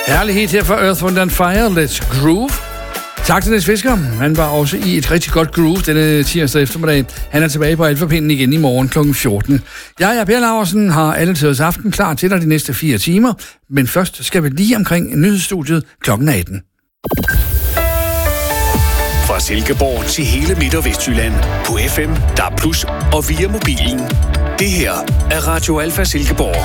Herlighed her fra Earth, Wind & Fire. Let's groove. Tak til Niels Fisker. Han var også i et rigtig godt groove denne tirsdag eftermiddag. Han er tilbage på Alfapinden igen i morgen kl. 14. Jeg er Per Laursen, har alle tiders aften klar til dig de næste 4 timer. Men først skal vi lige omkring nyhedsstudiet kl. 18. Fra Silkeborg til hele Midt- og Vestjylland på FM, DAB+ og via mobilen. Det her er Radio Alfa Silkeborg.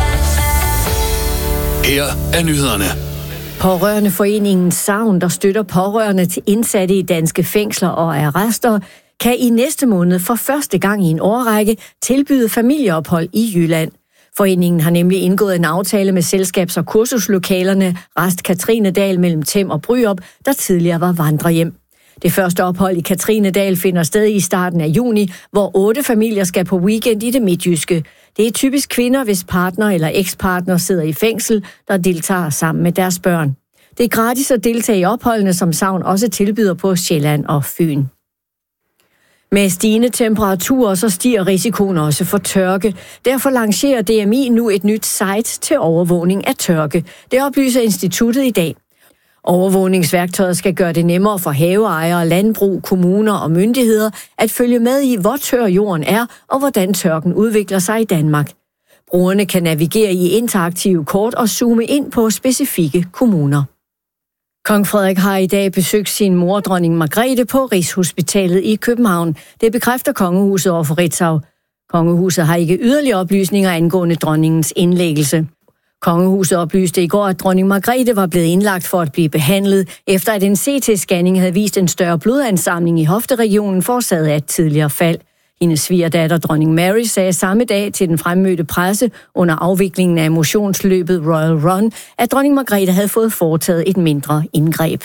Her er nyhederne. Pårørendeforeningen Savn, der støtter pårørende til indsatte i danske fængsler og arrester, kan i næste måned for første gang i en årrække tilbyde familieophold i Jylland. Foreningen har nemlig indgået en aftale med selskabs- og kursuslokalerne Rest Katrinedal mellem Tem og Bryrup, der tidligere var vandrehjem. Det første ophold i Katrinedal finder sted i starten af juni, hvor 8 familier skal på weekend i det midtjyske. Det er typisk kvinder, hvis partner eller ekspartner sidder i fængsel, der deltager sammen med deres børn. Det er gratis at deltage i opholdene, som Savn også tilbyder på Sjælland og Fyn. Med stigende temperaturer, så stiger risikoen også for tørke. Derfor lancerer DMI nu et nyt site til overvågning af tørke. Det oplyser instituttet i dag. Overvågningsværktøjet skal gøre det nemmere for haveejere, landbrug, kommuner og myndigheder at følge med i, hvor tør jorden er og hvordan tørken udvikler sig i Danmark. Brugerne kan navigere i interaktive kort og zoome ind på specifikke kommuner. Kong Frederik har i dag besøgt sin mor, dronning Margrethe, på Rigshospitalet i København. Det bekræfter kongehuset over for Ritzau. Kongehuset har ikke yderligere oplysninger angående dronningens indlæggelse. Kongehuset oplyste i går, at dronning Margrethe var blevet indlagt for at blive behandlet, efter at en CT-scanning havde vist en større blodansamling i hofteregionen forårsaget af et tidligere fald. Hendes svigerdatter, dronning Mary, sagde samme dag til den fremmødte presse under afviklingen af motionsløbet Royal Run, at dronning Margrethe havde fået foretaget et mindre indgreb.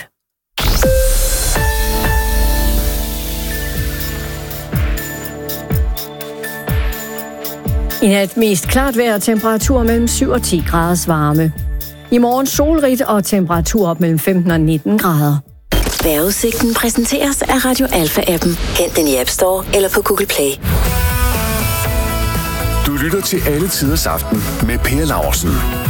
I nat mest klart vejr og temperatur mellem 7 og 10 graders varme. I morgen solrigt og temperatur op mellem 15 og 19 grader. Vejrudsigten præsenteres af Radio Alfa-appen. Hent den i App Store eller på Google Play. Du lytter til alle tiders aften med Per Laursen.